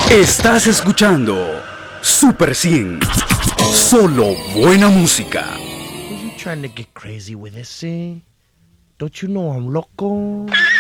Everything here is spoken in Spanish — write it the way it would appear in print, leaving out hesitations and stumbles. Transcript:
Estás escuchando Super 100. Solo buena música. Are you trying to get crazy with this, eh? Don't you know I'm loco?